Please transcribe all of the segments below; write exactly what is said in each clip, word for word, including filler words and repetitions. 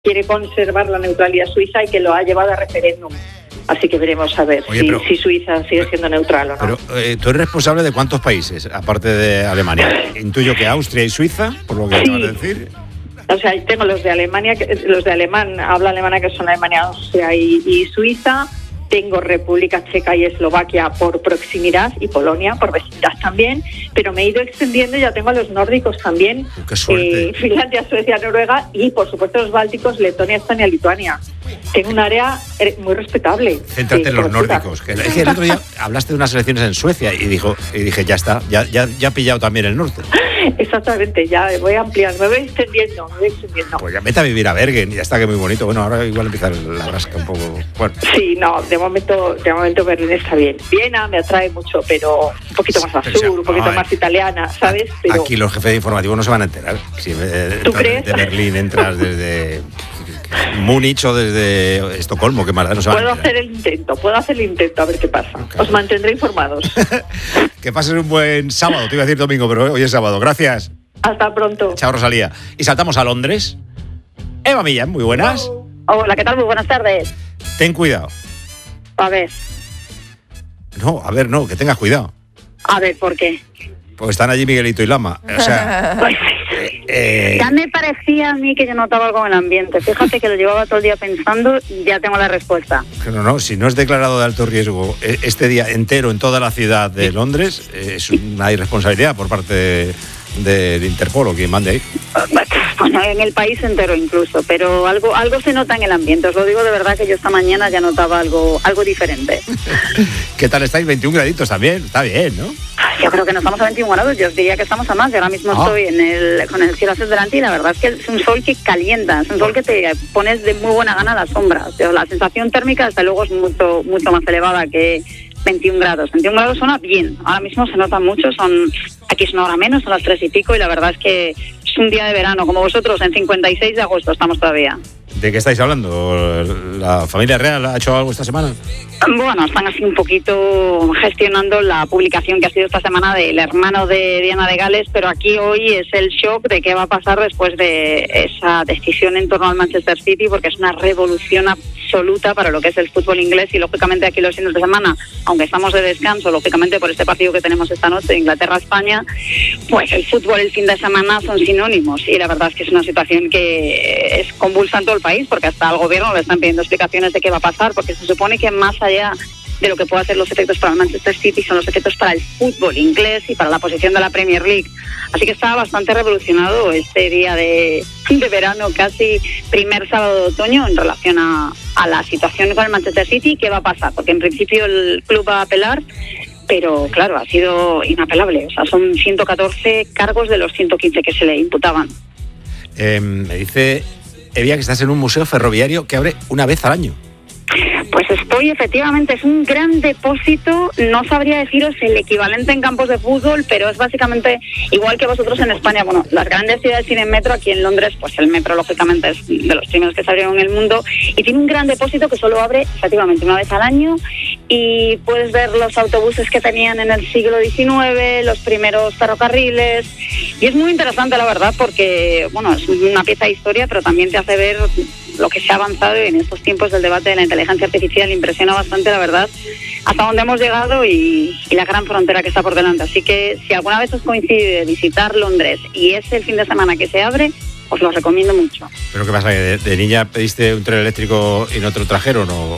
quiere conservar la neutralidad suiza y que lo ha llevado a referéndum. Así que veremos a ver Oye, si, pero, si Suiza sigue siendo neutral o no. Pero eh, tú eres responsable de cuántos países, aparte de Alemania. Intuyo que Austria y Suiza, por lo que sí. acabas de decir. O sea, tengo los de Alemania, los de alemán, habla alemana, que son Alemania, Austria y, y Suiza. Tengo República Checa y Eslovaquia por proximidad y Polonia por vecindad también, pero me he ido extendiendo y ya tengo a los nórdicos también. Uh, ¡Qué suerte! Eh, Finlandia, Suecia, Noruega y, por supuesto, los bálticos, Letonia, Estonia, Lituania. Tengo un área muy respetable. Céntrate en los nórdicos. Que, es que el otro día hablaste de unas elecciones en Suecia y, dijo, y dije, ya está, ya, ya, ya ha pillado también el norte. Exactamente, ya voy ampliando, me voy extendiendo, me voy extendiendo. Pues ya vete a vivir a Bergen, ya está, que muy bonito. Bueno, ahora igual empieza la rasca un poco. Bueno. Sí, no, de momento, de momento Berlín está bien. Viena me atrae mucho, pero un poquito más al sur, un poquito no, más italiana, ¿sabes? Pero... Aquí los jefes de informativo no se van a enterar. Si ¿Tú crees? De Berlín entras desde Múnich o desde Estocolmo, que más da, no se van a enterar. Puedo hacer el intento, puedo hacer el intento, a ver qué pasa. Okay. Os mantendré informados. Que pases un buen sábado, te iba a decir domingo, pero hoy es sábado. Gracias. Hasta pronto. Chao, Rosalía. Y saltamos a Londres. Eva Millán, muy buenas. Oh. Hola, ¿qué tal? Muy buenas tardes. Ten cuidado. A ver. No, a ver, no, que tengas cuidado. A ver, ¿por qué? Porque están allí Miguelito y Lama. O sea... eh... Ya me parecía a mí que yo notaba algo en el ambiente. Fíjate que lo llevaba todo el día pensando, ya tengo la respuesta. No, no, si no es declarado de alto riesgo este día entero en toda la ciudad de Londres, es una irresponsabilidad por parte de... del Interpol o quien mande ahí. Bueno, en el país entero incluso, pero algo algo se nota en el ambiente. Os lo digo de verdad que yo esta mañana ya notaba algo algo diferente. ¿Qué tal estáis? veintiún graditos también, está bien, ¿no? Yo creo que no estamos a veintiún grados, yo os diría que estamos a más. Yo ahora mismo ah. estoy en el con el cielo azul delante y la verdad es que es un sol que calienta, es un sol que te pones de muy buena gana a la sombra. O sea, la sensación térmica desde luego es mucho, mucho más elevada que veintiún grados. veintiún grados suena bien, ahora mismo se nota mucho, son aquí es una hora menos, son las tres y pico y la verdad es que es un día de verano, como vosotros, en cincuenta y seis de agosto estamos todavía. ¿De qué estáis hablando? ¿La familia real ha hecho algo esta semana? Bueno, están así un poquito gestionando la publicación que ha sido esta semana del hermano de Diana de Gales, pero aquí hoy es el shock de qué va a pasar después de esa decisión en torno al Manchester City, porque es una revolución absoluta para lo que es el fútbol inglés y lógicamente aquí los fines de semana, aunque estamos de descanso, lógicamente por este partido que tenemos esta noche, Inglaterra-España, pues el fútbol el fin de semana son sinónimos y la verdad es que es una situación que es convulsa en todo el país, porque hasta al gobierno le están pidiendo explicaciones de qué va a pasar, porque se supone que más allá de lo que pueda hacer los efectos para el Manchester City son los efectos para el fútbol inglés y para la posición de la Premier League. Así que estaba bastante revolucionado este día de, de verano, casi primer sábado de otoño, en relación a, a la situación con el Manchester City. ¿Qué va a pasar? Porque en principio el club va a apelar, pero claro, ha sido inapelable. O sea, son ciento catorce cargos de los ciento quince que se le imputaban. Eh, me dice Evia que estás en un museo ferroviario que abre una vez al año. Pues estoy, efectivamente, es un gran depósito, no sabría deciros el equivalente en campos de fútbol, pero es básicamente igual que vosotros en España. Bueno, las grandes ciudades tienen metro, aquí en Londres, pues el metro, lógicamente, es de los primeros que se abrieron en el mundo, y tiene un gran depósito que solo abre, efectivamente, una vez al año, y puedes ver los autobuses que tenían en el siglo diecinueve, los primeros ferrocarriles, y es muy interesante, la verdad, porque, bueno, es una pieza de historia, pero también te hace ver lo que se ha avanzado en estos tiempos del debate de la inteligencia artificial. Impresiona bastante, la verdad, hasta dónde hemos llegado y, y la gran frontera que está por delante. Así que si alguna vez os coincide visitar Londres y es el fin de semana que se abre, os lo recomiendo mucho. ¿Pero qué pasa? ¿De, de niña pediste un tren eléctrico y no te lo trajeron o...?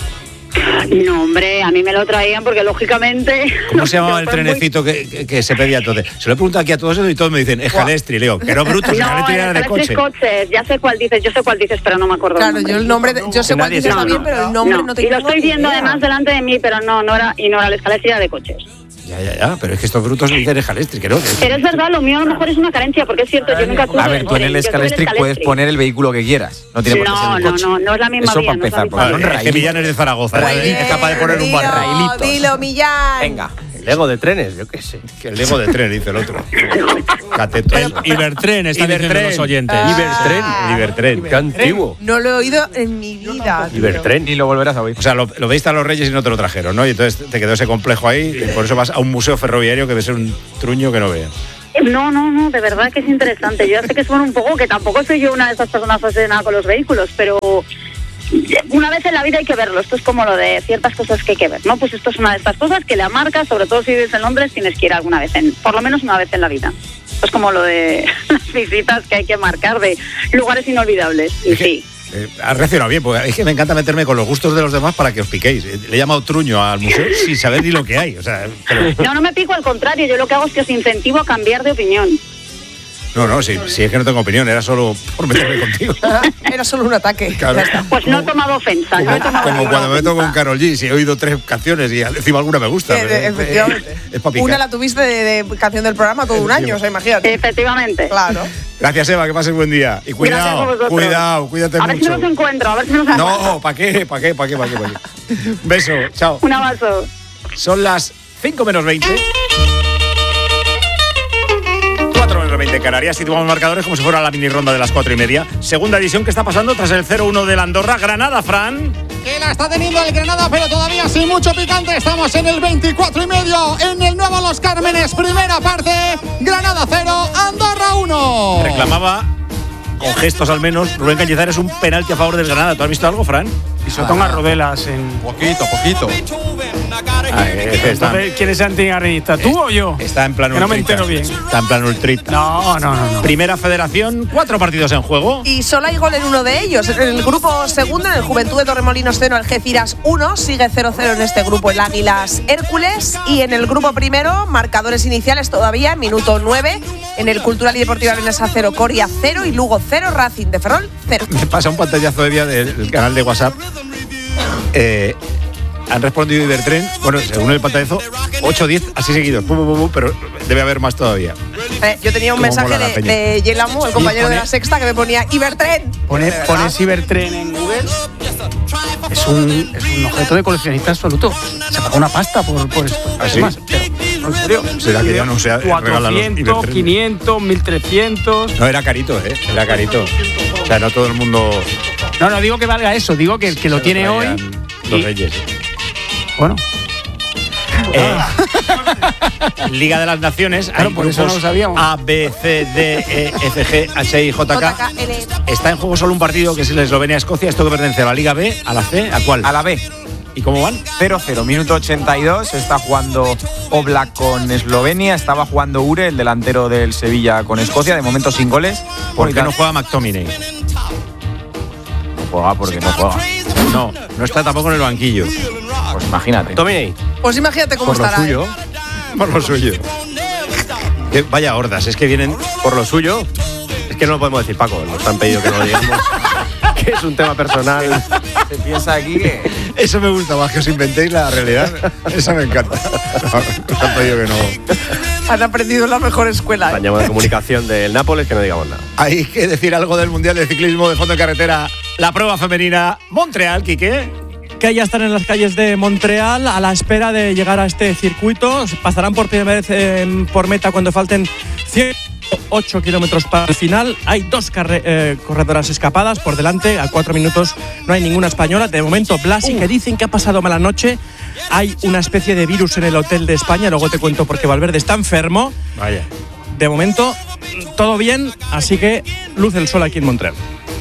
No, hombre, a mí me lo traían porque lógicamente... ¿Cómo se llamaba el trenecito muy... que, que, que se pedía entonces? Se lo he preguntado aquí a todos y todos me dicen, es Jalestri, Leo, que no brutos, no, Jalestri era de coche. coches, ya sé cuál dices, yo sé cuál dices, pero no me acuerdo. Claro, yo el nombre, yo sé cuál dices también, no, pero el nombre no, no te Y lo estoy viendo idea. Además delante de mí, pero no, no era, y no era el Jalestri, era de coches. Ya, ya, ya, pero es que estos brutos dicen Jalestri, que no. Que... Pero es verdad, lo mío a lo mejor es una carencia, porque es cierto, yo nunca tuve... A ver, tú en el Jalestri puedes poner el vehículo que quieras, no tiene por qué ser un coche. No, no, no es la misma Eso vía, para empezar, no es porque son es Millán es de Zaragoza, Railito, es capaz de poner un bar. Railitos. Dilo, Millán. Venga. Lego de trenes, yo qué sé. Que el Lego de trenes, dice el otro. Cateto. El Ibertren, están diciendo los oyentes. Ah, Ibertren. Ibertren. Qué antiguo. No lo he oído en mi vida. Ibertren. Ni lo volverás a oír. O sea, lo, lo veiste a los Reyes y no te lo trajeron, ¿no? Y entonces te quedó ese complejo ahí y por eso vas a un museo ferroviario que debe ser un truño que no veas. No, no, no, de verdad que es interesante. Yo ya sé que suena un poco, que tampoco soy yo una de esas personas fascinadas con los vehículos, pero una vez en la vida hay que verlo. Esto es como lo de ciertas cosas que hay que ver, ¿no? Pues esto es una de estas cosas que la marca, sobre todo si vives en Londres, tienes que ir alguna vez, en, por lo menos una vez en la vida. Esto es como lo de las visitas que hay que marcar de lugares inolvidables. Y sí. Eh, has reaccionado bien, porque es que me encanta meterme con los gustos de los demás para que os piquéis. Le he llamado truño al museo sin saber ni lo que hay. O sea, pero... No, no me pico, al contrario. Yo lo que hago es que os incentivo a cambiar de opinión. No, no, si, si es que no tengo opinión, era solo por meterme contigo. Era solo un ataque. Claro. Pues no he tomado ofensa. Como, no he tomado como cuando me meto con ofensa. Karol G, si he oído tres canciones y encima alguna me gusta. Eh, pero, efectivamente. eh, es para picar. Una la tuviste de, de canción del programa todo un año, o sea, imagínate. Efectivamente. Claro. Gracias, Eva, que pases buen día. Y Gracias a cuidado, vosotros. cuidado, cuídate A ver mucho. si los encuentro, a ver si los encuentro. No, ¿para qué? ¿Para qué? ¿Para qué? ¿Para qué? ¿Para qué? Beso, chao. Un abrazo. Son las cinco menos veinte. cuatro menos veinte en Canarias. Situamos marcadores como si fuera la mini ronda de las cuatro y media. Segunda edición que está pasando tras el cero uno del Andorra. Granada, Fran. Que la está teniendo el Granada, pero todavía sin mucho picante. Estamos en el veinticuatro y medio en el nuevo Los Cármenes. Primera parte, Granada cero, Andorra uno. Reclamaba, con gestos al menos, Rubén Cañizares un penalti a favor del Granada. ¿Tú has visto algo, Fran? Pisotón a rodelas en... Poquito, poquito. Ah, eh, está, Entonces, ¿quién es antigarrinista? ¿Tú o yo? está en plan Que no me ultrita. entero bien. Está en plan ultrita. No, no, no, no. Primera Federación, cuatro partidos en juego. Y solo hay gol en uno de ellos. En el grupo segundo, en el Juventud de Torremolinos cero, Algeciras uno. Sigue cero cero en este grupo el Águilas Hércules. Y en el grupo primero, marcadores iniciales todavía, minuto nueve. En el Cultural y Deportiva Leonesa cero, Coria cero. Y Lugo cero, Racing de Ferrol cero. Me pasa un pantallazo de día del canal de WhatsApp. Eh, han respondido Ibertren, bueno, según el pantallazo, ocho diez así seguidos, pum, pum, pum, pero debe haber más todavía. Eh, yo tenía un Cómo mensaje mola la de, peña. de Yelamu, el compañero pone- de la Sexta, que me ponía Ibertren. Pones, pones Ibertren en Google. Es un, es un objeto de coleccionista absoluto. Se paga una pasta por, por esto. ¿Ah, sí? Además, pero, ¿en serio? Será que ya no se regala los cuatrocientos, Ibertren. quinientos, mil trescientos. No, era carito, ¿eh? Era carito. O sea, no todo el mundo. No, no digo que valga eso, digo que el que lo se tiene hoy. traían Los y- Reyes. Bueno, Eh, Liga de las Naciones. Claro, hay por eso no grupos lo sabíamos. A, B, C, D, E, F, G, H, I, J, J K. K L. Está en juego solo un partido que es el Eslovenia-Escocia. Esto que pertenece a la Liga B, a la C, ¿a cuál? A la B. ¿Y cómo van? cero cero, minuto ochenta y dos. Está jugando Oblak con Eslovenia. Estaba jugando Ure, el delantero del Sevilla, con Escocia. De momento sin goles. ¿Por qué Porque no juega McTominay? no juega? Porque no juega. No, no está tampoco en el banquillo. Pues imagínate. Tommy, Pues imagínate cómo Por lo estará. suyo. Por lo suyo. Que vaya hordas, es que vienen. por lo suyo, es que no lo podemos decir, Paco, nos han pedido que no lo digamos, que es un tema personal. Se piensa aquí que... Eso me gusta más, que os inventéis la realidad. Eso me encanta. Nos han pedido que no. Han aprendido en la mejor escuela. ¿eh? Apañamos de comunicación del Nápoles, que no digamos nada. Hay que decir algo del Mundial de Ciclismo de Fondo de Carretera. La prueba femenina Montreal, Quique. Que ya están en las calles de Montreal a la espera de llegar a este circuito. Pasarán por primera vez eh, por meta cuando falten ciento ocho kilómetros para el final. Hay dos carre- eh, corredoras escapadas por delante. A cuatro minutos no hay ninguna española. De momento, Blasi, que dicen que ha pasado mala noche. Hay una especie de virus en el hotel de España. Luego te cuento por qué Valverde está enfermo. Vaya. De momento, todo bien. Así que luce el sol aquí en Montreal.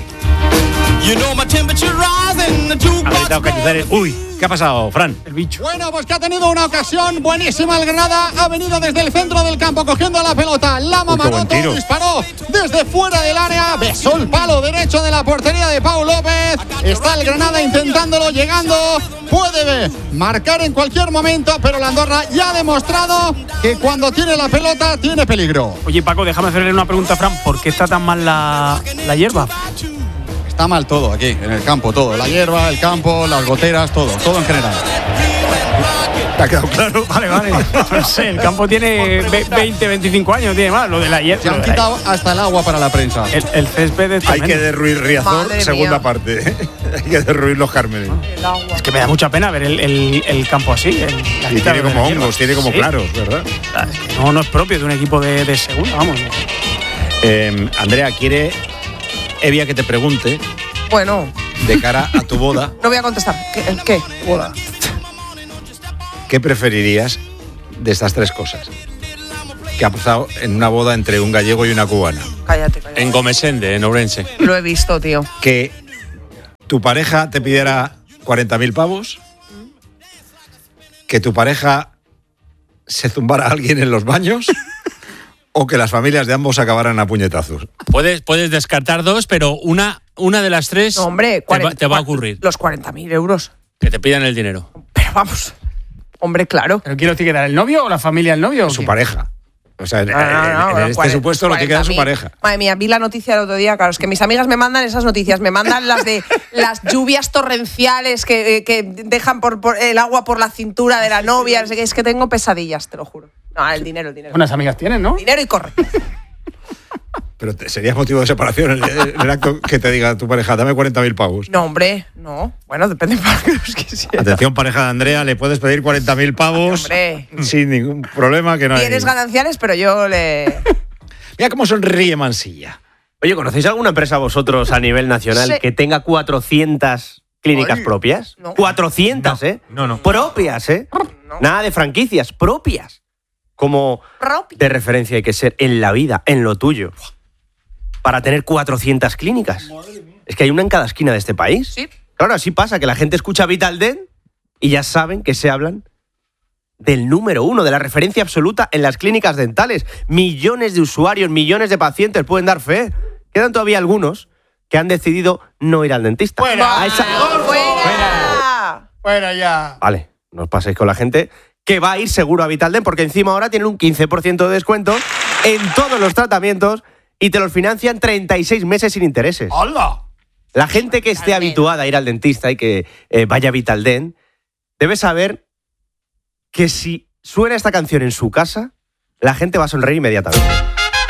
Ha gritado Cañizares. Uy, ¿qué ha pasado, Fran? el bicho. Bueno, pues que ha tenido una ocasión buenísima el Granada. Ha venido desde el centro del campo cogiendo la pelota. Lama Uy, qué buen Maroto tiro. disparó desde fuera del área. Besó el palo derecho de la portería de Pau López. Está el Granada intentándolo, llegando. Puede marcar en cualquier momento, pero la Andorra ya ha demostrado que cuando tiene la pelota tiene peligro. Oye, Paco, déjame hacerle una pregunta a Fran. ¿Por qué está tan mal la, la hierba? Está mal todo aquí, en el campo, todo. La hierba, el campo, las goteras, todo, todo en general. ¿Te ha quedado claro? Vale, vale. No sé, el campo tiene ve- veinte, veinticinco años, tiene más. Lo de la Se hierba. han quitado hasta el agua para la prensa. El, el césped es Hay que tremendo. derruir Riazor, Madre segunda mía. parte. Hay que derruir los Cármenes. El agua. Es que me da mucha pena ver el, el- el campo así. el- la Y quita tiene de como la hierba. hongos, tiene como Sí. claros, ¿verdad? Es que No, no es propio de un equipo de, de segunda, vamos. Eh, Andrea, quiere Evia que te pregunte, Bueno, de cara a tu boda, no voy a contestar. ¿Qué? ¿Qué? ¿qué preferirías de estas tres cosas? que ha pasado en una boda entre un gallego y una cubana. Cállate, cállate. En Gomesende, en Ourense. Lo he visto, tío. Que tu pareja te pidiera cuarenta mil pavos, que tu pareja se zumbara a alguien en los baños o que las familias de ambos acabaran a puñetazos. Puedes, puedes descartar dos, pero una, una de las tres No, hombre, te, cuarenta, va, te va a ocurrir. Los cuarenta mil euros. Que te pidan el dinero. Pero vamos. Hombre, claro. ¿Pero quién lo tiene que dar? ¿El novio o la familia del novio? Su ¿Qué? pareja. O sea, en, No, no, no, en bueno, este cuarenta, supuesto lo tiene que dar su pareja. Madre mía, vi la noticia el otro día, claro, es que mis amigas me mandan esas noticias, me mandan las de las lluvias torrenciales que, que dejan por, por el agua por la cintura de la novia, no sé qué, es que tengo pesadillas, te lo juro. No, el dinero, el dinero. Unas amigas tienen, ¿no? Dinero y corre. Pero te, sería motivo de separación en el, en el acto que te diga tu pareja, dame cuarenta mil pavos. No, hombre, no. Bueno, depende para que los quisiera. Atención, pareja de Andrea, le puedes pedir cuarenta mil pavos Hombre. sin ningún problema. Que no hay. Tienes gananciales, pero yo le... Mira cómo sonríe Mansilla. Oye, ¿conocéis alguna empresa vosotros a nivel nacional Sí. que tenga cuatrocientas clínicas Ay, propias? no. cuatrocientas, ¿eh? No, no. Propias, ¿eh? No. Nada de franquicias, propias. Como Propio. de referencia hay que ser en la vida, en lo tuyo, para tener cuatrocientas clínicas. Es que hay una en cada esquina de este país. Sí. Claro, así pasa, que la gente escucha Vital Dent y ya saben que se hablan del número uno, de la referencia absoluta en las clínicas dentales. Millones de usuarios, millones de pacientes pueden dar fe. Quedan todavía algunos que han decidido no ir al dentista. ¡Fuera! A esa- ¡Fuera! Fuera ya. Vale, no os paséis con la gente que va a ir seguro a Vital Dent, porque encima ahora tienen un quince por ciento de descuento en todos los tratamientos y te los financian treinta y seis meses sin intereses. ¡Hala! La gente que esté Vital Dent. habituada a ir al dentista y que eh, vaya a Vital Dent debe saber que si suena esta canción en su casa, la gente va a sonreír inmediatamente.